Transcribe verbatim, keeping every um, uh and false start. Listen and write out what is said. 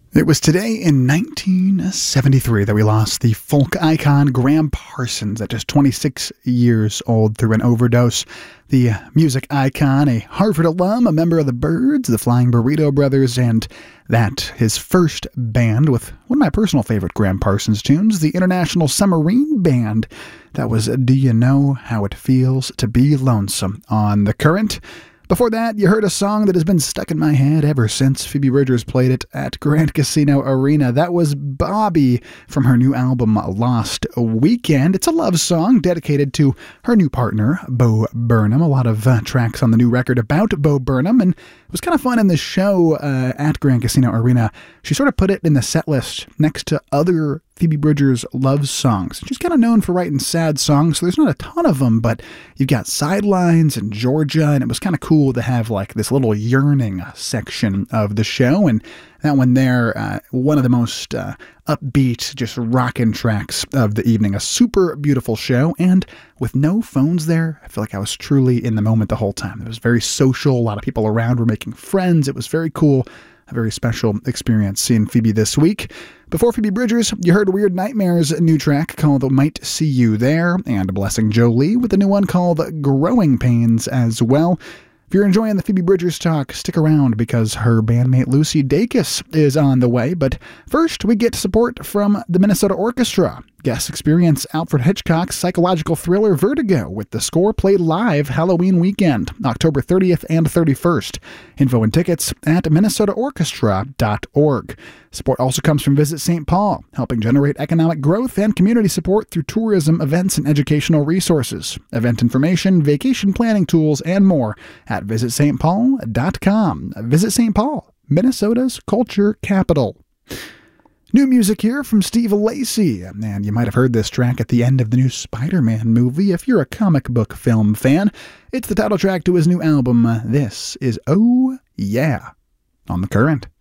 It was today in nineteen seventy-three that we lost the folk icon Graham Parsons at just twenty-six years old through an overdose. The music icon, a Harvard alum, a member of the Byrds, the Flying Burrito Brothers, and that his first band with one of my personal favorite Graham Parsons tunes, the International Submarine Band. That was Do You Know How It Feels to Be Lonesome on The Current. Before that, you heard a song that has been stuck in my head ever since Phoebe Bridgers played it at Grand Casino Arena. That was Bobby from her new album, Lost Weekend. It's a love song dedicated to her new partner, Bo Burnham. A lot of uh, tracks on the new record about Bo Burnham, and it was kind of fun in the show uh, at Grand Casino Arena. She sort of put it in the set list next to other Phoebe Bridgers love songs. She's kind of known for writing sad songs, so there's not a ton of them, but you've got Sidelines and Georgia, and it was kind of cool to have like this little yearning section of the show, and that one there, uh, one of the most uh, upbeat, just rockin' tracks of the evening. A super beautiful show, and with no phones there, I feel like I was truly in the moment the whole time. It was very social. A lot of people around were making friends. It was very cool. A very special experience seeing Phoebe this week. Before Phoebe Bridgers, you heard Weird Nightmare's new track called Might See You There, and Blessing Jolie with a new one called Growing Pains as well. If you're enjoying the Phoebe Bridgers talk, stick around because her bandmate Lucy Dacus is on the way. But first, we get support from the Minnesota Orchestra. Guests experience Alfred Hitchcock's psychological thriller Vertigo with the score played live Halloween weekend, October thirtieth and thirty-first. Info and tickets at minnesota orchestra dot org. Support also comes from Visit Saint Paul, helping generate economic growth and community support through tourism, events, and educational resources. Event information, vacation planning tools, and more at visit st paul dot com. Visit Saint Paul, Minnesota's culture capital. New music here from Steve Lacy, and you might have heard this track at the end of the new Spider-Man movie if you're a comic book film fan. It's the title track to his new album. This is Oh Yeah on The Current.